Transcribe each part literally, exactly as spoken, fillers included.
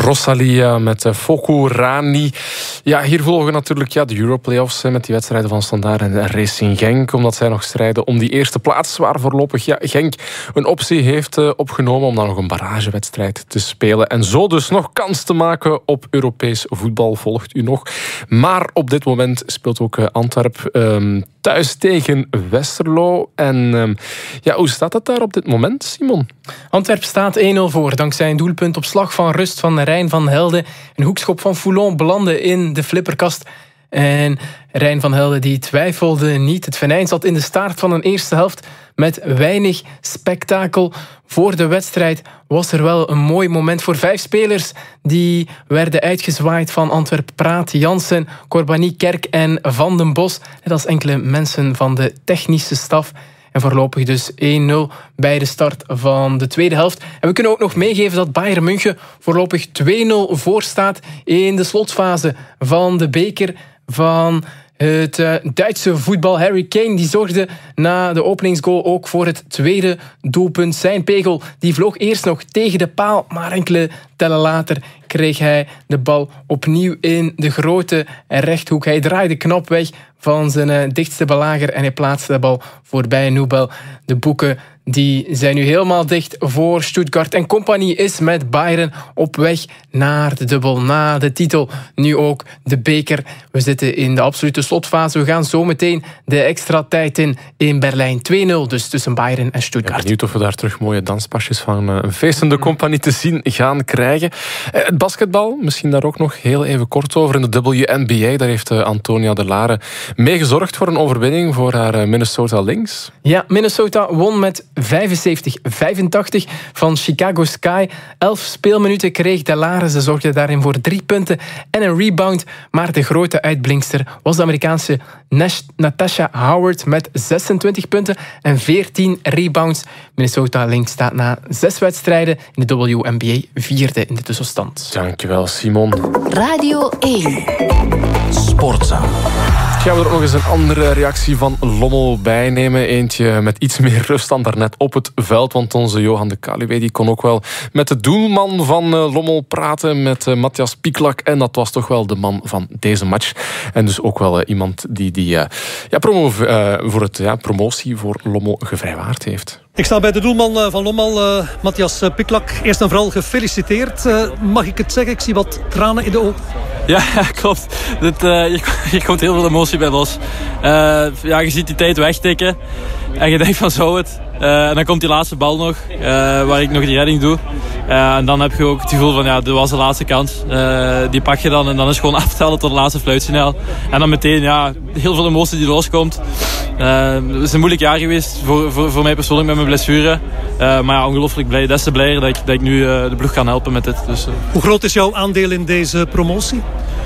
Rosalia met uh, Foku Rani. Ja, hier volgen natuurlijk ja, de Europlayoffs met die wedstrijden van Standaard en Racing Genk. Omdat zij nog strijden om die eerste plaats waar voorlopig ja, Genk een optie heeft uh, opgenomen om dan nog een barragewedstrijd te spelen. En zo dus nog kans te maken op Europees voetbal, volgt u nog. Maar op dit moment speelt ook uh, Antwerp um, thuis tegen Westerlo. En um, ja, hoe staat het daar op dit moment, Simon? Antwerp staat één nul voor, dankzij een doelpunt op slag van rust van Rijn van Helden. Een hoekschop van Foulon belandde in de flipperkast. En Rijn van Helden die twijfelde niet. Het venijn zat in de staart van een eerste helft met weinig spektakel. Voor de wedstrijd was er wel een mooi moment voor vijf spelers die werden uitgezwaaid van Antwerp Praat, Jansen, Corbani, Kerk en Van den Bos. Net als enkele mensen van de technische staf. En voorlopig dus één nul bij de start van de tweede helft. En we kunnen ook nog meegeven dat Bayern München voorlopig twee nul voor staat in de slotfase van de beker van het uh, Duitse voetbal. Harry Kane die zorgde na de openingsgoal ook voor het tweede doelpunt. Zijn pegel die vloog eerst nog tegen de paal, maar enkele tellen later kreeg hij de bal opnieuw in de grote rechthoek. Hij draaide knap weg van zijn uh, dichtste belager en hij plaatste de bal voorbij Nubel. De boeken die zijn nu helemaal dicht voor Stuttgart. En Compagnie is met Bayern op weg naar de dubbel, na de titel. Nu ook de beker. We zitten in de absolute slotfase. We gaan zo meteen de extra tijd in in Berlijn. twee nul dus tussen Bayern en Stuttgart. Ik ben benieuwd of we daar terug mooie danspasjes van een feestende Compagnie te zien gaan krijgen. Het basketbal, misschien daar ook nog heel even kort over. In de W N B A, daar heeft Antonia de Lare mee gezorgd voor een overwinning voor haar Minnesota Lynx. Ja, Minnesota won met vijfenzeventig vijfentachtig van Chicago Sky. Elf speelminuten kreeg de Lare. Ze zorgde daarin voor drie punten en een rebound. Maar de grote uitblinkster was de Amerikaanse Natasha Howard met zesentwintig punten en veertien rebounds. Minnesota Lynx staat na zes wedstrijden in de W N B A vierde in de tussenstand. Dankjewel, Simon. Radio één. Sportzaal. Gaan we er nog eens een andere reactie van Lommel bij nemen. Eentje met iets meer rust dan daarnet op het veld. Want onze Johan de Kaluwe die kon ook wel met de doelman van Lommel praten. Met Matthias Pieklak. En dat was toch wel de man van deze match. En dus ook wel uh, iemand die, die uh, ja, promo, uh, voor het ja, promotie voor Lommel gevrijwaard heeft. Ik sta bij de doelman van Lommel, uh, Matthias Pieklak. Eerst en vooral gefeliciteerd. Uh, mag ik het zeggen? Ik zie wat tranen in de ogen. Ja, klopt. Dit, uh, hier, hier komt heel veel emotie bij los. Uh, ja, je ziet die tijd wegtikken. En je denkt van zo het. Uh, en dan komt die laatste bal nog, uh, waar ik nog die redding doe. Uh, en dan heb je ook het gevoel van, ja, dit was de laatste kans. Uh, die pak je dan en dan is gewoon aftellen tot het laatste fluitsignaal. En dan meteen, ja, heel veel emotie die loskomt. Uh, het is een moeilijk jaar geweest voor, voor, voor mij persoonlijk met mijn blessure. Uh, maar ja, ongelooflijk blij. Des te blijer dat ik, dat ik nu uh, de ploeg kan helpen met dit. Dus, uh. Hoe groot is jouw aandeel in deze promotie?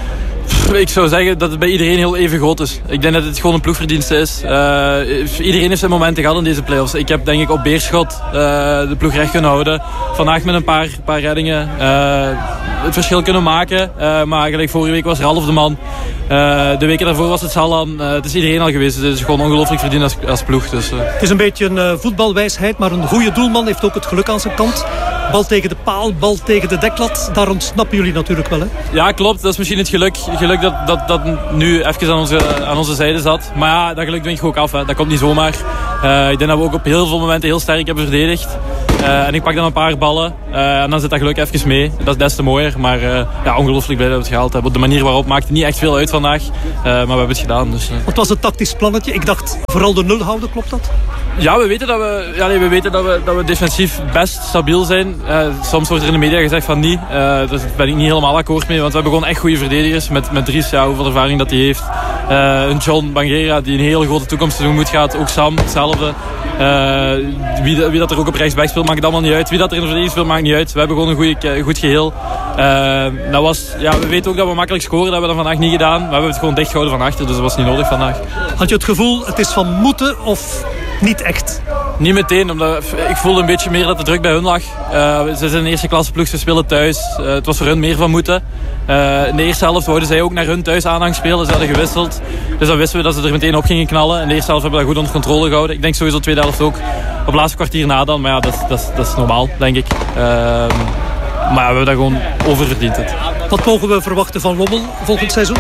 Ik zou zeggen dat het bij iedereen heel even groot is. Ik denk dat het gewoon een ploegverdienste is. Uh, iedereen heeft zijn momenten gehad in deze play-offs. Ik heb denk ik op Beerschot uh, de ploeg recht kunnen houden. Vandaag met een paar, paar reddingen uh, het verschil kunnen maken. Uh, maar gelijk vorige week was er half de man. Uh, de weken daarvoor was het Salan. Uh, het is iedereen al geweest. Het is gewoon ongelooflijk verdiend als, als ploeg. Dus, uh. Het is een beetje een uh, voetbalwijsheid, maar een goede doelman heeft ook het geluk aan zijn kant. Bal tegen de paal, bal tegen de deklat. Daar ontsnappen jullie natuurlijk wel, hè? Ja, klopt. Dat is misschien het geluk. Geluk dat, dat, dat nu even aan onze, aan onze zijde zat. Maar ja, dat geluk dwing je ook af. Hè. Dat komt niet zomaar. Uh, ik denk dat we ook op heel veel momenten heel sterk hebben verdedigd. Uh, en ik pak dan een paar ballen. Uh, en dan zit dat geluk even mee. Dat is des te mooier. Maar uh, ja, ongelooflijk blij dat we het gehaald hebben. Op de manier waarop maakte niet echt veel uit vandaag. Uh, maar we hebben het gedaan. Dus, uh. Wat was het tactisch plannetje? Ik dacht vooral de nul houden, klopt dat? Ja, we weten dat we, ja, nee, we, weten dat we, dat we defensief best stabiel zijn. Uh, soms wordt er in de media gezegd van niet. Uh, daar ben ik niet helemaal akkoord mee. Want we hebben gewoon echt goede verdedigers. Met, met Dries, ja, hoeveel ervaring dat hij heeft. Uh, een John Banguera die een hele grote toekomst tegemoet gaat. Ook Sam, hetzelfde. Uh, wie, wie dat er ook op rechtsback speelt, maakt het allemaal niet uit. Wie dat er in de verdediging speelt, maakt niet uit. We hebben gewoon een goede, goed geheel. Uh, dat was, ja, we weten ook dat we makkelijk scoren. Dat hebben we dat vandaag niet gedaan. Maar we hebben het gewoon dicht gehouden van achter. Dus dat was niet nodig vandaag. Had je het gevoel, het is van moeten of niet echt? Niet meteen, omdat ik voelde een beetje meer dat de druk bij hun lag. Uh, ze zijn een eerste klasse ploeg, ze spelen thuis. Uh, het was voor hun meer van moeten. Uh, in de eerste helft wouden zij ook naar hun thuis aanhang spelen. Ze hadden gewisseld. Dus dan wisten we dat ze er meteen op gingen knallen. In de eerste helft hebben we dat goed onder controle gehouden. Ik denk sowieso de tweede helft ook. Op het laatste kwartier na dan. Maar ja, dat, dat, dat is normaal, denk ik. Uh, maar we hebben dat gewoon oververdiend. Het. Wat mogen we verwachten van Lommel volgend seizoen?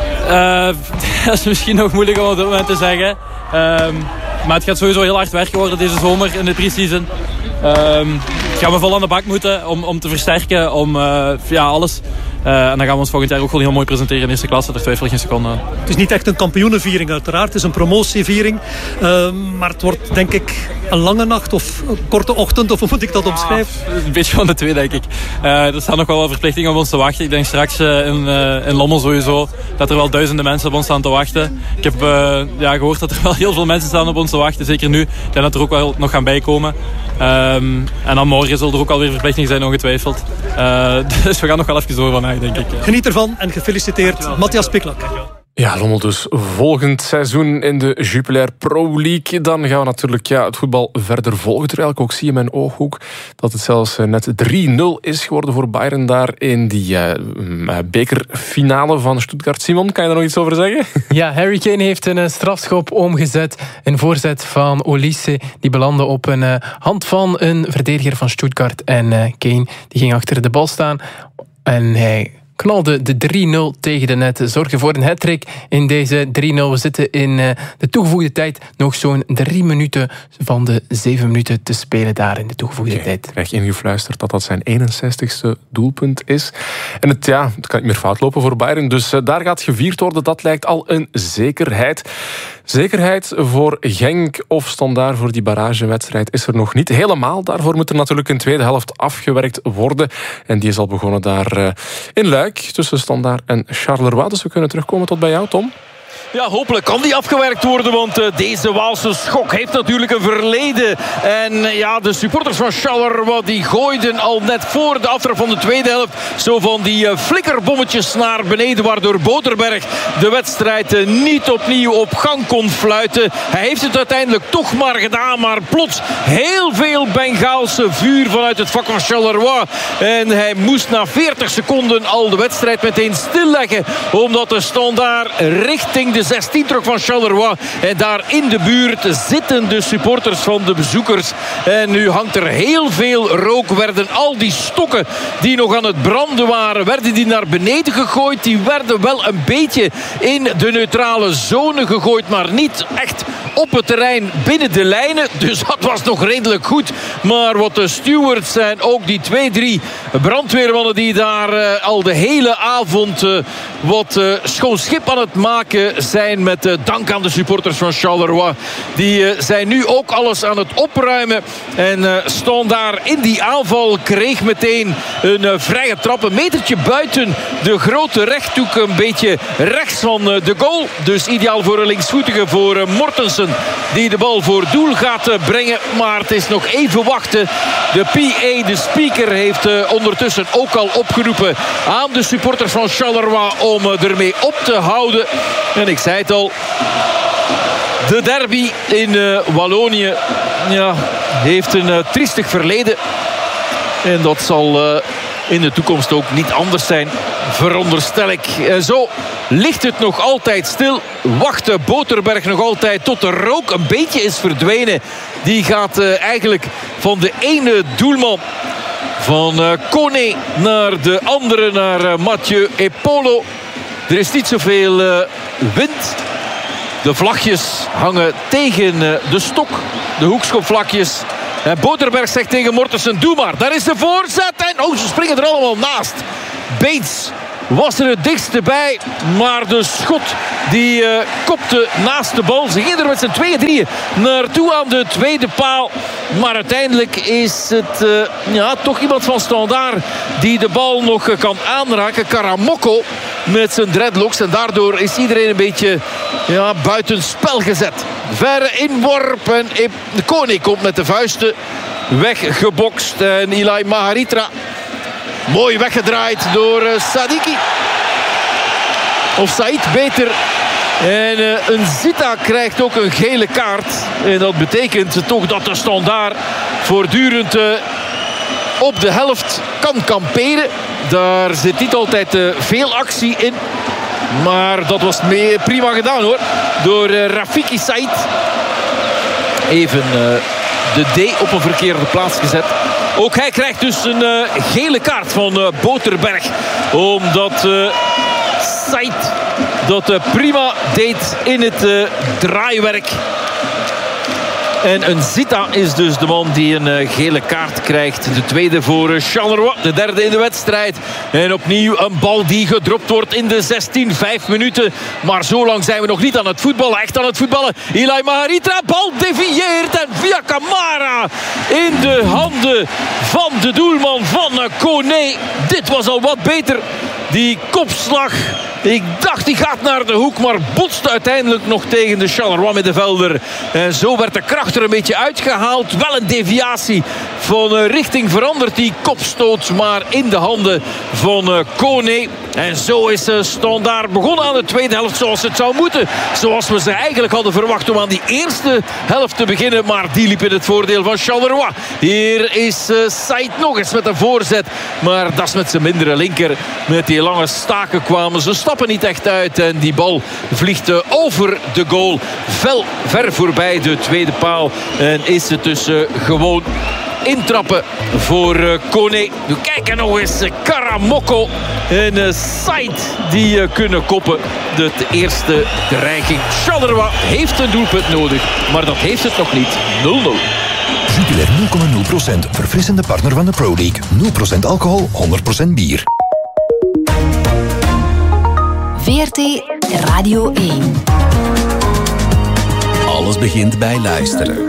Uh, dat is misschien nog moeilijk om op dit moment te zeggen. Um, maar het gaat sowieso heel hard werken worden deze zomer in de pre-season. Um, gaan we vol aan de bak moeten om, om te versterken, om uh, ja, alles. Uh, en dan gaan we ons volgend jaar ook gewoon heel mooi presenteren in eerste klasse. Daar twijfel ik geen seconde aan. Het is niet echt een kampioenenviering uiteraard. Het is een promotieviering. Uh, maar het wordt denk ik een lange nacht of een korte ochtend. Of hoe moet ik dat omschrijven? Ah, een beetje van de twee denk ik. Uh, er staan nog wel wat verplichtingen op ons te wachten. Ik denk straks uh, in, uh, in Lommel sowieso dat er wel duizenden mensen op ons staan te wachten. Ik heb uh, ja, gehoord dat er wel heel veel mensen staan op ons te wachten. Zeker nu. Ik denk dat er ook wel nog gaan bijkomen. Um, en dan morgen zullen er ook alweer verplichtingen zijn ongetwijfeld. Uh, dus we gaan nog wel even door van denk ik. Geniet ervan en gefeliciteerd, Matthias Piklak. Ja, Lommel dus volgend seizoen in de Jupiler Pro League. Dan gaan we natuurlijk ja, het voetbal verder volgen. Terwijl ik ook zie in mijn ooghoek dat het zelfs net drie nul is geworden voor Bayern daar in die uh, bekerfinale van Stuttgart. Simon, kan je daar nog iets over zeggen? Ja, Harry Kane heeft een strafschop omgezet. Een voorzet van Olise die belandde op een uh, hand van een verdediger van Stuttgart. En uh, Kane die ging achter de bal staan en hij knalde de drie nul tegen de net. Zorgen voor een hattrick in deze drie nul. We zitten in uh, de toegevoegde tijd. Nog zo'n drie minuten van de zeven minuten te spelen daar in de toegevoegde okay, tijd. Ik krijg ingefluisterd dat dat zijn eenenzestigste doelpunt is. En het, ja, het kan niet meer fout lopen voor Bayern. Dus uh, daar gaat gevierd worden. Dat lijkt al een zekerheid. Zekerheid voor Genk of Standaard voor die barragewedstrijd is er nog niet helemaal. Daarvoor moet er natuurlijk een tweede helft afgewerkt worden. En die is al begonnen daar uh, in Luik tussen Standaard en Charleroi. Dus we kunnen terugkomen tot bij jou, Tom. Ja, hopelijk kan die afgewerkt worden, want uh, deze Waalse schok heeft natuurlijk een verleden. En uh, ja, de supporters van Charleroi die gooiden al net voor de aftrap van de tweede helft zo van die uh, flikkerbommetjes naar beneden, waardoor Boterberg de wedstrijd uh, niet opnieuw op gang kon fluiten. Hij heeft het uiteindelijk toch maar gedaan, maar plots heel veel Bengaalse vuur vanuit het vak van Charleroi. En hij moest na veertig seconden al de wedstrijd meteen stilleggen, omdat de Standaard richting de zestien trok van Charleroi. En daar in de buurt zitten de supporters van de bezoekers. En nu hangt er heel veel rook. Werden al die stokken die nog aan het branden waren, werden die naar beneden gegooid. Die werden wel een beetje in de neutrale zone gegooid, maar niet echt op het terrein binnen de lijnen. Dus dat was nog redelijk goed. Maar wat de stewards en ook die twee, drie brandweermannen die daar uh, al de hele avond uh, wat uh, schoon schip aan het maken zijn, met uh, dank aan de supporters van Charleroi. Die uh, zijn nu ook alles aan het opruimen. En uh, staan daar in die aanval. Kreeg meteen een uh, vrije trap. Een metertje buiten de grote rechthoek. Een beetje rechts van uh, de goal. Dus ideaal voor een linksvoetige, voor uh, Mortensen. Die de bal voor doel gaat uh, brengen. Maar het is nog even wachten. De P A, de speaker, heeft uh, ondertussen ook al opgeroepen aan de supporters van Charleroi om uh, ermee op te houden. En ik zei het al, de derby in uh, Wallonië ja, heeft een uh, triestig verleden. En dat zal uh, in de toekomst ook niet anders zijn, veronderstel ik. En zo ligt het nog altijd stil. Wacht Boterberg nog altijd tot de rook een beetje is verdwenen. Die gaat uh, eigenlijk van de ene doelman van uh, Kone naar de andere, naar uh, Mathieu Epolo. Er is niet zoveel uh, wind. De vlagjes hangen tegen uh, de stok. De hoekschopvlakjes. En Boterberg zegt tegen Mortensen, doe maar. Daar is de voorzet. En oh, ze springen er allemaal naast. Bates was er het dichtste bij. Maar de schot die uh, kopte naast de bal. Ze gingen er met z'n tweeën, drieën naartoe aan de tweede paal. Maar uiteindelijk is het uh, ja, toch iemand van Standaard die de bal nog uh, kan aanraken. Karamoko met zijn dreadlocks. En daardoor is iedereen een beetje ja, buiten spel gezet. Verre inworp. En de koning komt met de vuisten. Weggebokst. En Ilai Maharitra mooi weggedraaid door uh, Sadiki. Of Said beter. En uh, een Zita krijgt ook een gele kaart. En dat betekent toch dat de Standaard voortdurend uh, op de helft kan kamperen. Daar zit niet altijd uh, veel actie in. Maar dat was mee, prima gedaan hoor. Door uh, Rafiki Said. Even uh, de D op een verkeerde plaats gezet. Ook hij krijgt dus een uh, gele kaart van uh, Boterberg. Omdat uh, Said dat uh, prima deed in het uh, draaiwerk. En een Zita is dus de man die een uh, gele kaart krijgt. De tweede voor uh, Charleroi. De derde in de wedstrijd. En opnieuw een bal die gedropt wordt in de zestien. Vijf minuten. Maar zo lang zijn we nog niet aan het voetballen. Echt aan het voetballen. Ilay Maharitra. Bal devieert. En via Camara in de handen van de doelman van uh, Koné. Dit was al wat beter. Die kopslag. Ik dacht die gaat naar de hoek, maar botste uiteindelijk nog tegen de Charleroi middenvelder. En zo werd de kracht er een beetje uitgehaald. Wel een deviatie van uh, richting veranderd. Die kopstoot maar in de handen van uh, Koné. En zo is uh, Standaard begonnen aan de tweede helft zoals het zou moeten. Zoals we ze eigenlijk hadden verwacht om aan die eerste helft te beginnen. Maar die liep in het voordeel van Charleroi. Hier is uh, Said nog eens met een voorzet. Maar dat is met zijn mindere linker. Met die lange staken kwamen ze stappen niet echt uit. En die bal vliegt uh, over de goal. Fel ver voorbij de tweede paal. En is het dus uh, gewoon intrappen voor uh, Koné. We kijken nog eens uh, Karamoko en uh, Said die uh, kunnen koppen. De, de eerste dreiging. Charleroi heeft een doelpunt nodig, maar dat heeft het nog niet. nul nul. Jupiler nul komma nul procent. Verfrissende partner van de Pro League. nul procent alcohol, honderd procent bier. V R T Radio één. Alles begint bij luisteren.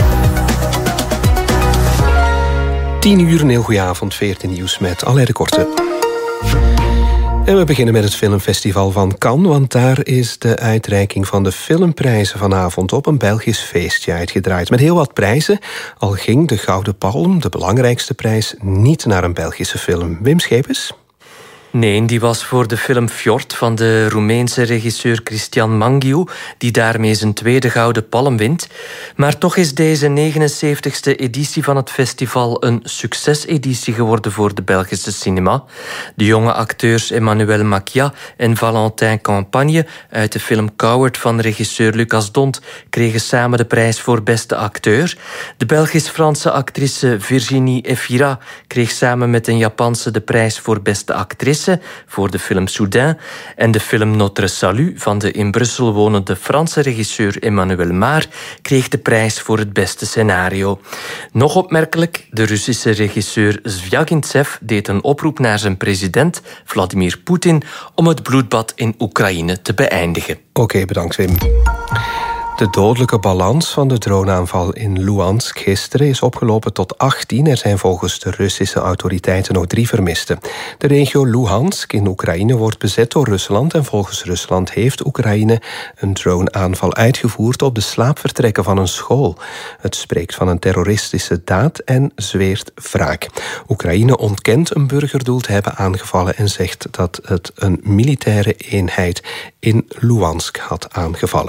tien uur, een heel goede avond, V R T Nieuws met Alain de Korte. En we beginnen met het filmfestival van Cannes, want daar is de uitreiking van de filmprijzen vanavond op een Belgisch feestje uitgedraaid. Met heel wat prijzen, al ging de Gouden Palm, de belangrijkste prijs, niet naar een Belgische film. Wim Schepens? Nee, die was voor de film Fjord van de Roemeense regisseur Cristian Mangiu, die daarmee zijn tweede Gouden Palm wint. Maar toch is deze negenenzeventigste editie van het festival een succeseditie geworden voor de Belgische cinema. De jonge acteurs Emmanuel Macia en Valentin Campagne uit de film Coward van regisseur Lucas Dont kregen samen de prijs voor beste acteur. De Belgisch-Franse actrice Virginie Efira kreeg samen met een Japanse de prijs voor beste actrice voor de film Soudain, en de film Notre Salut van de in Brussel wonende Franse regisseur Emmanuel Maar kreeg de prijs voor het beste scenario. Nog opmerkelijk, de Russische regisseur Zvjagintsev deed een oproep naar zijn president Vladimir Poetin om het bloedbad in Oekraïne te beëindigen. Oké, okay, bedankt Wim. De dodelijke balans van de droneaanval in Luhansk gisteren is opgelopen tot achttien. Er zijn volgens de Russische autoriteiten nog drie vermisten. De regio Luhansk in Oekraïne wordt bezet door Rusland en volgens Rusland heeft Oekraïne een droneaanval uitgevoerd op de slaapvertrekken van een school. Het spreekt van een terroristische daad en zweert wraak. Oekraïne ontkent een burgerdoel te hebben aangevallen en zegt dat het een militaire eenheid in Luhansk had aangevallen.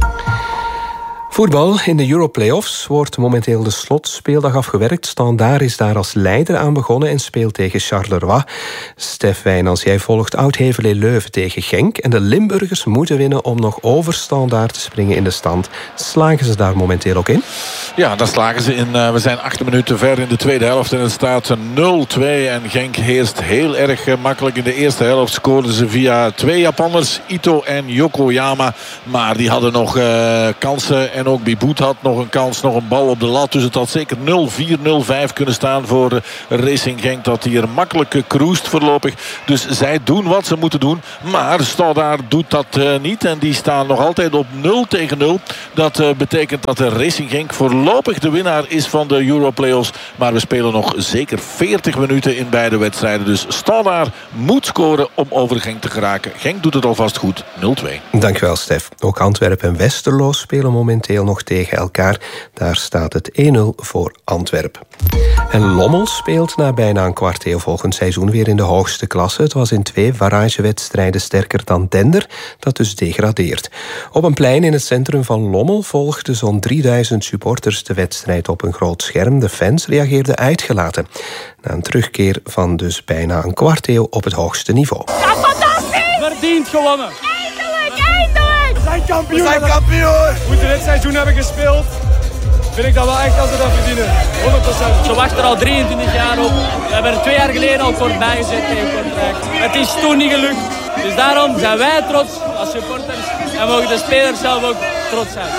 Voetbal. In de Europlayoffs wordt momenteel de slotspeeldag afgewerkt. Standaard is daar als leider aan begonnen en speelt tegen Charleroi. Stef Wijnands, jij volgt Oud-Heverlee-Leuven tegen Genk. En de Limburgers moeten winnen om nog over Standaard te springen in de stand. Slagen ze daar momenteel ook in? Ja, daar slagen ze in. Uh, we zijn acht minuten ver in de tweede helft en het staat nul twee. En Genk heerst heel erg uh, makkelijk. In de eerste helft scoorden ze via twee Japanners, Ito en Yokoyama. Maar die hadden nog uh, kansen. En ook Biboet had nog een kans, nog een bal op de lat. Dus het had zeker nul vier, nul vijf kunnen staan voor Racing Genk. Dat hier makkelijk cruist voorlopig. Dus zij doen wat ze moeten doen. Maar Standaard doet dat uh, niet. En die staan nog altijd op nul tegen nul. Dat uh, betekent dat de Racing Genk voorlopig de winnaar is van de Europlayoffs. Maar we spelen nog zeker veertig minuten in beide wedstrijden. Dus Standaard moet scoren om over Genk te geraken. Genk doet het alvast goed. nul twee. Dankjewel, Stef. Ook Antwerpen en Westerlo spelen momenteel nog tegen elkaar. Daar staat het één nul voor Antwerpen. En Lommel speelt na bijna een kwart eeuw volgend seizoen weer in de hoogste klasse. Het was in twee barragewedstrijden sterker dan Dender, dat dus degradeert. Op een plein in het centrum van Lommel volgden zo'n drieduizend supporters de wedstrijd op een groot scherm. De fans reageerden uitgelaten. Na een terugkeer van dus bijna een kwart eeuw op het hoogste niveau. Ja, fantastisch! Verdiend gewonnen! Eindelijk, eindelijk! We zijn kampioen! We zijn kampioen! We moeten dit seizoen hebben gespeeld. vind ik dat wel echt dat ze dat verdienen. honderd procent. Ze wachten er al drieëntwintig jaar op. We hebben er twee jaar geleden al kort bijgezet tegen contract. Het is toen niet gelukt. Dus daarom zijn wij trots als supporters. En mogen de spelers zelf ook trots zijn.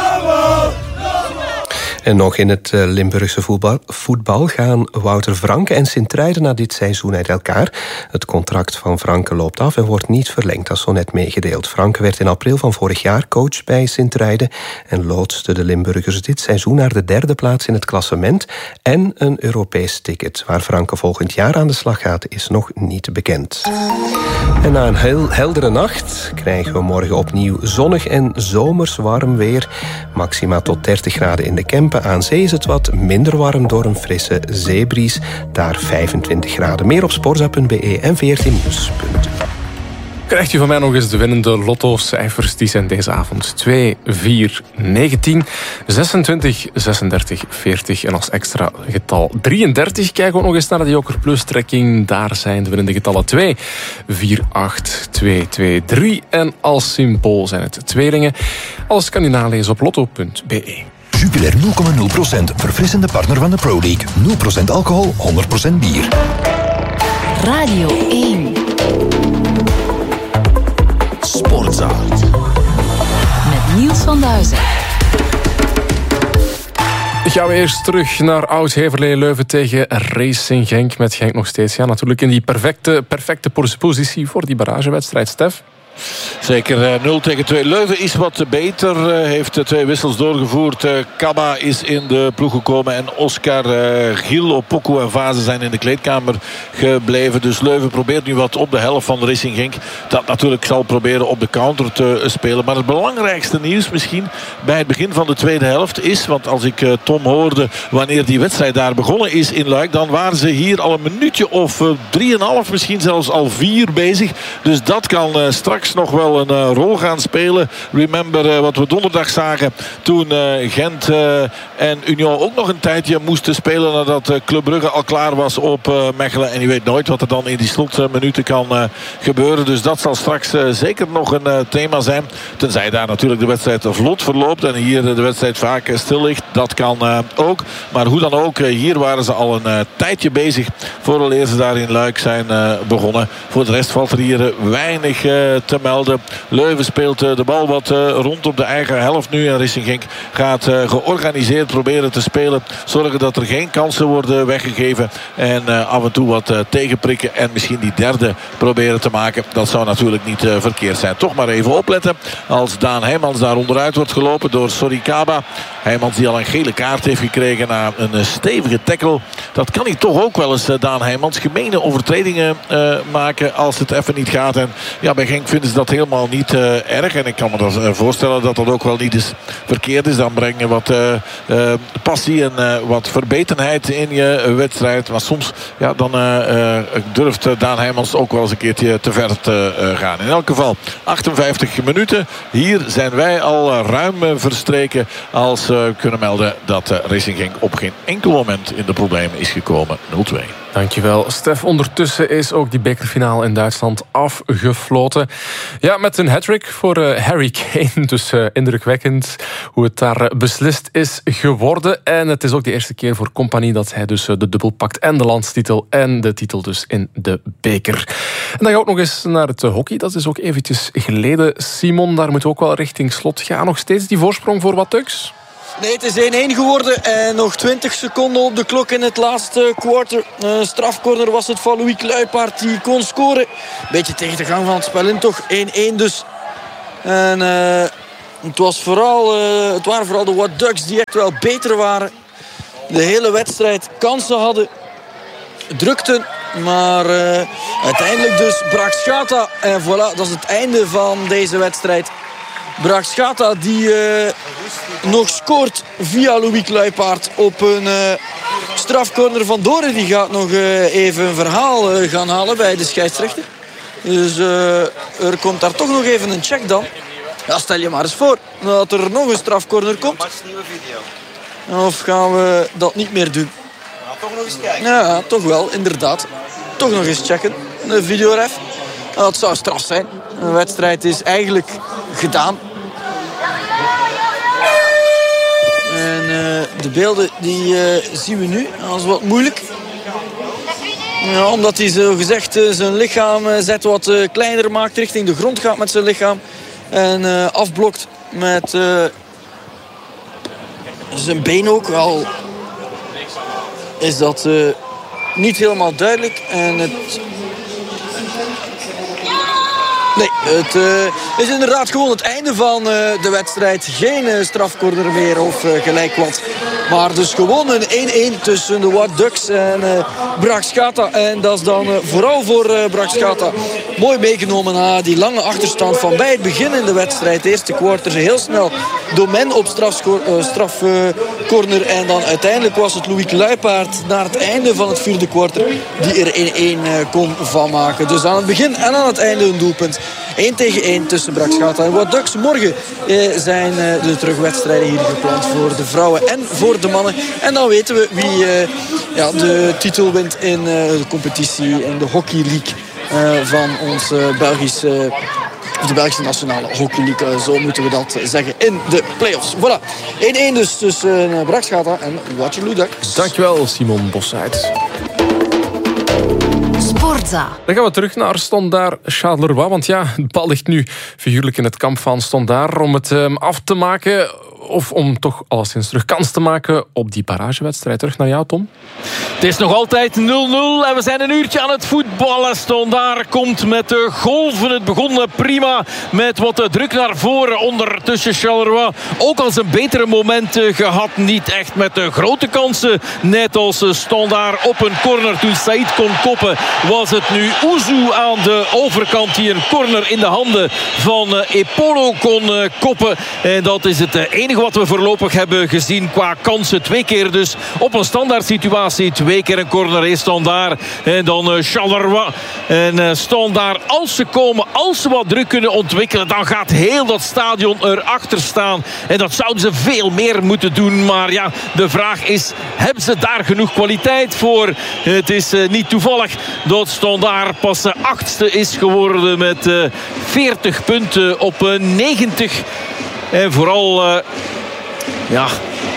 En nog in het Limburgse voetbal, voetbal gaan Wouter Franke en Sint-Truiden na dit seizoen uit elkaar. Het contract van Franke loopt af en wordt niet verlengd, dat is zo net meegedeeld. Franke werd in april van vorig jaar coach bij Sint-Truiden en loodste de Limburgers dit seizoen naar de derde plaats in het klassement en een Europees ticket. Waar Franke volgend jaar aan de slag gaat, is nog niet bekend. En na een heel heldere nacht krijgen we morgen opnieuw zonnig en zomers warm weer. Maxima tot dertig graden in de Kempen. Aan zee is het wat minder warm door een frisse zeebries. Daar vijfentwintig graden. Meer op sporza punt b e en v r t nieuws punt n l. Krijgt u van mij nog eens de winnende lotto-cijfers. Die zijn deze avond twee, vier, negentien, zesentwintig, zesendertig, veertig en als extra getal drieëndertig. Kijken we nog eens naar de Joker Plus trekking. Daar zijn de winnende getallen twee, vier, acht, twee, twee, drie. En als symbool zijn het tweelingen. Alles kan u nalezen op lotto punt b e. Jupiler nul komma nul procent, verfrissende partner van de Pro League. nul procent alcohol, honderd procent bier. Radio één. Sportzaal. Met Niels van Duizen. Gaan we eerst terug naar Oud-Heverlee-Leuven tegen Racing Genk. Met Genk nog steeds ja, natuurlijk in die perfecte, perfecte positie voor die barragewedstrijd. Stef? Zeker nul tegen twee. Leuven is wat beter. Heeft twee wissels doorgevoerd. Kaba is in de ploeg gekomen. En Oscar, Gil, Opoku en Vaze zijn in de kleedkamer gebleven. Dus Leuven probeert nu wat op de helft van Racing Genk. Dat natuurlijk zal proberen op de counter te spelen. Maar het belangrijkste nieuws misschien bij het begin van de tweede helft is... want als ik Tom hoorde wanneer die wedstrijd daar begonnen is in Luik... dan waren ze hier al een minuutje of drieënhalf, misschien zelfs al vier bezig. Dus dat kan straks nog wel een uh, rol gaan spelen. Remember uh, wat we donderdag zagen toen uh, Gent uh, en Union ook nog een tijdje moesten spelen nadat uh, Club Brugge al klaar was op uh, Mechelen. En je weet nooit wat er dan in die slotminuten kan uh, gebeuren. Dus dat zal straks uh, zeker nog een uh, thema zijn. Tenzij daar natuurlijk de wedstrijd vlot verloopt en hier uh, de wedstrijd vaak uh, stil ligt. Dat kan uh, ook. Maar hoe dan ook, uh, hier waren ze al een uh, tijdje bezig vooraleer ze daar in Luik zijn uh, begonnen. Voor de rest valt er hier uh, weinig uh, te melden. Leuven speelt de bal wat rond op de eigen helft nu. En Racing Genk gaat georganiseerd proberen te spelen. Zorgen dat er geen kansen worden weggegeven. En af en toe wat tegenprikken. En misschien die derde proberen te maken. Dat zou natuurlijk niet verkeerd zijn. Toch maar even opletten. Als Daan Heijmans daar onderuit wordt gelopen door Sorikaba. Heijmans die al een gele kaart heeft gekregen na een stevige tackle. Dat kan hij toch ook wel eens, Daan Heijmans. Gemene overtredingen uh, maken als het even niet gaat. En ja, bij Genk vinden ze dat helemaal niet uh, erg. En ik kan me dat, uh, voorstellen dat dat ook wel niet eens verkeerd is. Dan breng je wat uh, uh, passie en uh, wat verbetenheid in je wedstrijd. Maar soms ja, dan uh, uh, durft Daan Heijmans ook wel eens een keertje te ver te uh, gaan. In elk geval achtenvijftig minuten. Hier zijn wij al uh, ruim uh, verstreken als we uh, kunnen melden dat uh, Racing Genk op geen enkel moment in de problemen is gekomen. nul twee. Dankjewel, Stef. Ondertussen is ook die bekerfinale in Duitsland afgefloten. Ja, met een hat-trick voor uh, Harry Kane. Dus uh, indrukwekkend hoe het daar uh, beslist is geworden. En het is ook de eerste keer voor Compagnie dat hij dus uh, de dubbel pakt. En de landstitel en de titel dus in de beker. En dan gaan we ook nog eens naar het uh, hockey. Dat is ook eventjes geleden. Simon, daar moeten we ook wel richting slot gaan. Nog steeds die voorsprong voor wat Ducks? Nee, het is één-één geworden en nog twintig seconden op de klok in het laatste quarter. Uh, strafcorner was het van Louis Kluipaert die kon scoren. Beetje tegen de gang van het spel in toch. één-één dus. En uh, het, was vooral, uh, het waren vooral de What Ducks die echt wel beter waren. De hele wedstrijd kansen hadden. Drukten. Maar uh, uiteindelijk dus Bragschata. En voilà, dat is het einde van deze wedstrijd. Bragschata die uh, nog scoort via Louis Kluipaert op een uh, strafcorner. Van Doren die gaat nog uh, even een verhaal uh, gaan halen bij de scheidsrechter. Dus uh, er komt daar toch nog even een check dan. Ja, stel je maar eens voor dat er nog een strafcorner komt. Of gaan we dat niet meer doen? Ja, toch nog eens kijken. Ja, toch wel, inderdaad. Toch nog eens checken. Een videoref. Dat zou straf zijn. De wedstrijd is eigenlijk gedaan. En uh, de beelden die uh, zien we nu. Dat is wat moeilijk. Ja, omdat hij zo gezegd uh, zijn lichaam uh, zet wat uh, kleiner maakt. Richting de grond gaat met zijn lichaam. En uh, afblokt met uh, zijn been ook. Al is dat uh, niet helemaal duidelijk. En het... Nee, het uh, is inderdaad gewoon het einde van uh, de wedstrijd. Geen uh, strafcorner meer of uh, gelijk wat. Maar dus gewoon een één-één tussen de White Ducks en uh, Brach-Schata. En dat is dan uh, vooral voor uh, Brach-Schata mooi meegenomen na die lange achterstand van bij het begin in de wedstrijd. De eerste quarter heel snel Domen op strafcorner. Uh, straf, uh, en dan uiteindelijk was het Louis Luipaard naar het einde van het vierde quarter die er één-één uh, kon van maken. Dus aan het begin en aan het einde een doelpunt. één tegen één tussen Brach-Schata en White Ducks. Morgen eh, zijn eh, de terugwedstrijden hier gepland voor de vrouwen en voor de mannen. En dan weten we wie eh, ja, de titel wint in uh, de competitie, in de Hockey League uh, van ons uh, Belgische... de Belgische Nationale Hockey League, zo moeten we dat zeggen, in de play-offs. Voilà, één-één dus tussen uh, Brach-Schata en Waterloo Ducks. Dankjewel, Simon Bossuit. Sportza. Dan gaan we terug naar Standaard Charleroi. Want ja, de bal ligt nu figuurlijk in het kamp van Standaard om het um, af te maken. Of om toch alleszins terug kans te maken op die barragewedstrijd. Terug naar jou, Tom. Het is nog altijd nul nul en we zijn een uurtje aan het voetballen. Standaard komt met de golven. Het begon prima met wat druk naar voren. Ondertussen Charleroi ook al zijn betere momenten gehad. Niet echt met de grote kansen. Net als Standaard op een corner toen Saïd kon koppen. Was het nu Ouzou aan de overkant die een corner in de handen van Epolo kon koppen. En dat is het enige wat we voorlopig hebben gezien qua kansen. Twee keer dus op een standaard situatie. Twee keer een corner is Standaard. En dan uh, Charleroi. En uh, Standaard, als ze komen, als ze wat druk kunnen ontwikkelen, dan gaat heel dat stadion erachter staan. En dat zouden ze veel meer moeten doen. Maar ja, de vraag is, hebben ze daar genoeg kwaliteit voor? Het is uh, niet toevallig dat Standaard pas uh, achtste is geworden met uh, veertig punten op uh, negentig. En vooral, uh, ja,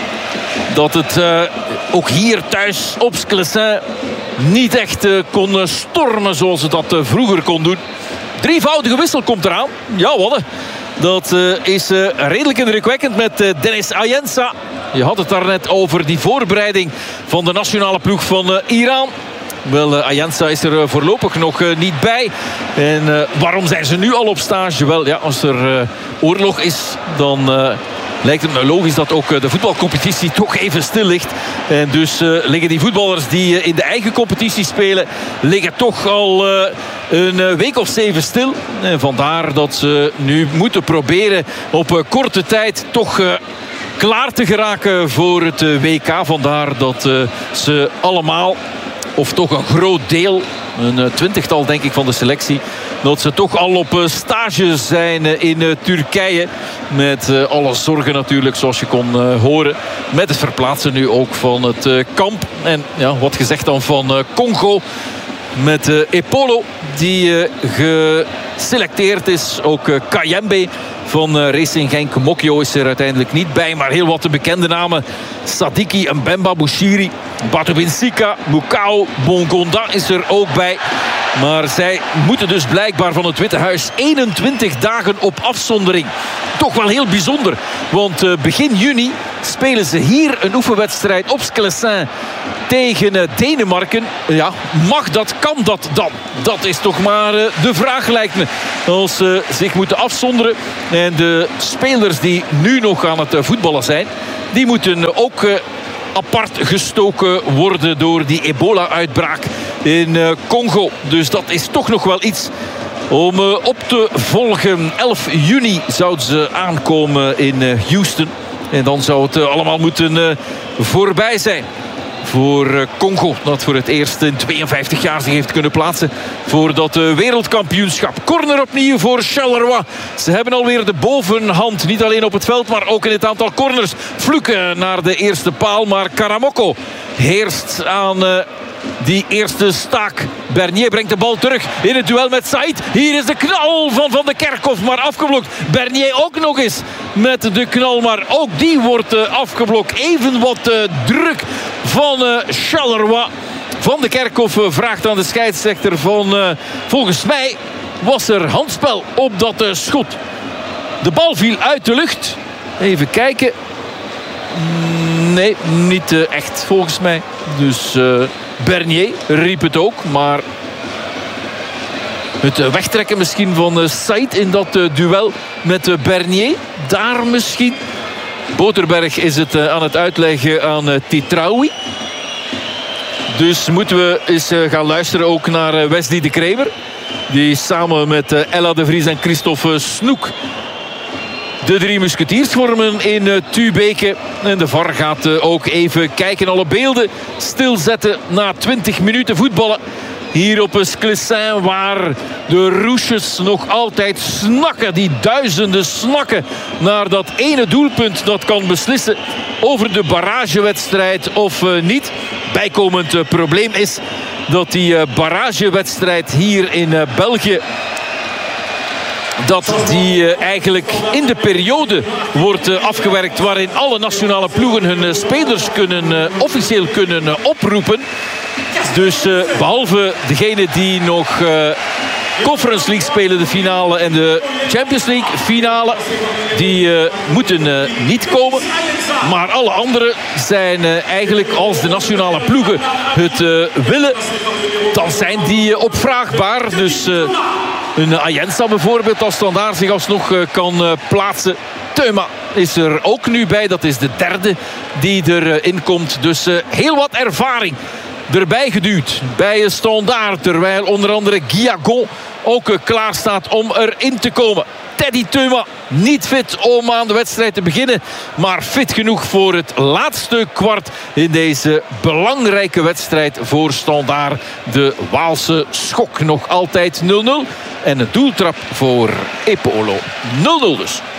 dat het uh, ook hier thuis op Sclessin niet echt uh, kon stormen zoals het dat uh, vroeger kon doen. Drievoudige wissel komt eraan. Ja, wat? Dat uh, is uh, redelijk indrukwekkend met uh, Dennis Ayensa. Je had het daarnet over die voorbereiding van de nationale ploeg van uh, Iran. Wel, uh, Ayensa is er uh, voorlopig nog uh, niet bij. En uh, waarom zijn ze nu al op stage? Wel, ja, als er uh, oorlog is, dan uh, lijkt het me logisch dat ook uh, de voetbalcompetitie toch even stil ligt. En dus uh, liggen die voetballers die uh, in de eigen competitie spelen, liggen toch al uh, een uh, week of zeven stil. En vandaar dat ze nu moeten proberen op uh, korte tijd toch... Uh, klaar te geraken voor het uh, W K. Vandaar dat uh, ze allemaal... of toch een groot deel, een twintigtal denk ik van de selectie, dat ze toch al op stage zijn in Turkije. Met alle zorgen natuurlijk, zoals je kon horen. Met het verplaatsen nu ook van het kamp. En ja, wat gezegd dan van Congo. Met Epolo, die geselecteerd is. Ook Kayembe van Racing Genk. Mokyo is er uiteindelijk niet bij. Maar heel wat de bekende namen. Sadiki, Mbemba, Bushiri, Batubinsika, Bukao, Bongonda is er ook bij. Maar zij moeten dus blijkbaar van het Witte Huis eenentwintig dagen op afzondering. Toch wel heel bijzonder. Want uh, begin juni spelen ze hier een oefenwedstrijd op Sclessin tegen uh, Denemarken. Ja, mag dat, kan dat dan? Dat is toch maar uh, de vraag, lijkt me. Als ze uh, zich moeten afzonderen. En de spelers die nu nog aan het uh, voetballen zijn, die moeten uh, ook... Uh, apart gestoken worden door die ebola-uitbraak in uh, Congo. Dus dat is toch nog wel iets om uh, op te volgen. elf juni zouden ze aankomen in uh, Houston. En dan zou het uh, allemaal moeten uh, voorbij zijn. Voor uh, Congo, dat voor het eerst in tweeënvijftig jaar zich heeft kunnen plaatsen voor dat uh, wereldkampioenschap. Corner opnieuw voor Charleroi. Ze hebben alweer de bovenhand, niet alleen op het veld, maar ook in het aantal corners. Fluke naar de eerste paal, maar Karamoko heerst aan uh, die eerste staak. Bernier brengt de bal terug in het duel met Saïd. Hier is de knal van Van de Kerkhof, maar afgeblokt. Bernier ook nog eens met de knal, maar ook die wordt uh, afgeblokt. Even wat uh, druk van uh, Charleroi. Van de Kerkhof uh, vraagt aan de scheidsrechter van... Uh, volgens mij was er handspel op dat uh, schot. De bal viel uit de lucht. Even kijken. Nee, niet uh, echt volgens mij. Dus uh, Bernier riep het ook. Maar het uh, wegtrekken misschien van uh, Saïd in dat uh, duel met uh, Bernier. Daar misschien. Boterberg is het uh, aan het uitleggen aan uh, Titraoui. Dus moeten we eens uh, gaan luisteren ook naar uh, Wesley de Kremer. Die samen met uh, Ella de Vries en Christophe Snoek de drie musketiers vormen in uh, Tubeke. En de V A R gaat uh, ook even kijken. Alle beelden stilzetten na twintig minuten voetballen. Hier op Sclessin, waar de Roesjes nog altijd snakken. Die duizenden snakken naar dat ene doelpunt dat kan beslissen over de barragewedstrijd of uh, niet. Bijkomend uh, probleem is dat die uh, barragewedstrijd hier in uh, België... dat die uh, eigenlijk in de periode wordt uh, afgewerkt waarin alle nationale ploegen hun uh, spelers kunnen, uh, officieel kunnen uh, oproepen. Dus uh, behalve degene die nog uh, Conference League spelen, de finale en de Champions League finale, die uh, moeten uh, niet komen. Maar alle anderen zijn uh, eigenlijk, als de nationale ploegen het uh, willen, dan zijn die uh, opvraagbaar. Dus uh, een Ayensa bijvoorbeeld, als Standaard zich alsnog uh, kan uh, plaatsen. Teuma is er ook nu bij. Dat is de derde die erin uh, komt. Dus uh, heel wat ervaring erbij geduwd bij Standaard. Terwijl onder andere Guillagon ook uh, klaar staat om erin te komen. Teddy Teuma niet fit om aan de wedstrijd te beginnen. Maar fit genoeg voor het laatste kwart in deze belangrijke wedstrijd voor Standaard. De Waalse schok nog altijd nul nul. En een doeltrap voor Epolo. nul nul dus.